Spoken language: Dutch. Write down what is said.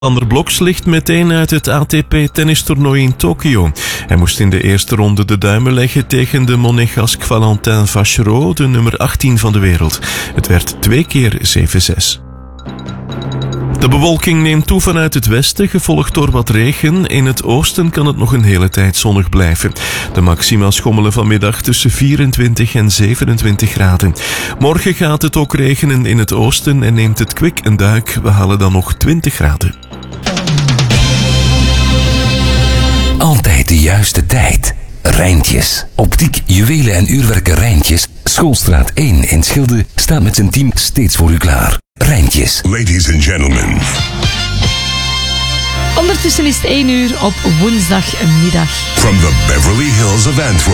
Sander Bloks ligt meteen uit het ATP-tennistoernooi in Tokio. Hij moest in de eerste ronde de duimen leggen tegen de Monégasque Valentin Vachereau, de nummer 18 van de wereld. Het werd 2 keer 7-6. De bewolking neemt toe vanuit het westen, gevolgd door wat regen. In het oosten kan het nog een hele tijd zonnig blijven. De maxima schommelen vanmiddag tussen 24 en 27 graden. Morgen gaat het ook regenen in het oosten en neemt het kwik een duik. We halen dan nog 20 graden. Altijd de juiste tijd. Rijntjes. Optiek, juwelen en uurwerken Rijntjes. Schoolstraat 1 in Schilde staat met zijn team steeds voor u klaar. Rijntjes. Ladies and gentlemen. Ondertussen is het 1 uur op woensdagmiddag. From the Beverly Hills of Antwerp.